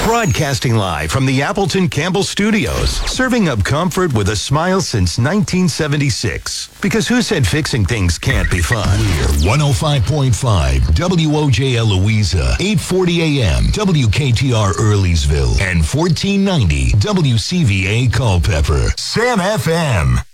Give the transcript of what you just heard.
Broadcasting live from the Appleton Campbell Studios, serving up comfort with a smile since 1976. Because who said fixing things can't be fun? We're 105.5 WOJL Louisa, 840 AM, WKTR Earleysville, and 1490 WCVA Culpeper. Sam FM.